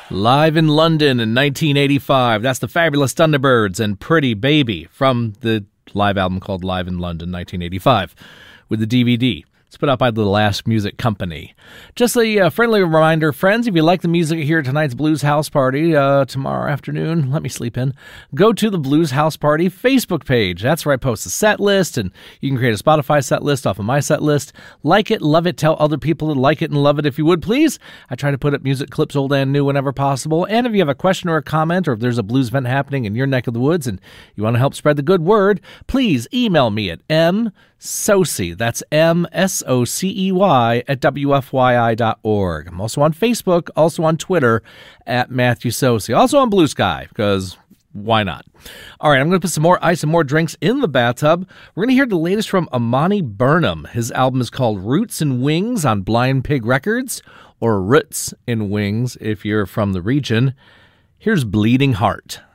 Live in London in 1985. That's the Fabulous Thunderbirds and Pretty Baby from the live album called Live in London 1985 with the DVD. It's put out by the Last Music Company. Just a friendly reminder, friends, if you like the music here at tonight's Blues House Party tomorrow afternoon, let me sleep in, go to the Blues House Party Facebook page. That's where I post a set list, and you can create a Spotify set list off of my set list. Like it, love it, tell other people to like it and love it if you would, please. I try to put up music clips old and new whenever possible. And if you have a question or a comment, or if there's a blues event happening in your neck of the woods and you want to help spread the good word, please email me at msocey, that's MSOCEY at WFYI.org. I'm also on Facebook, also on Twitter at Matthew Socey, also on Blue Sky, because why not? All right, I'm going to put some more ice and more drinks in the bathtub. We're going to hear the latest from Amani Burnham. His album is called Roots and Wings on Blind Pig Records, or Roots and Wings if you're from the region. Here's Bleeding Heart.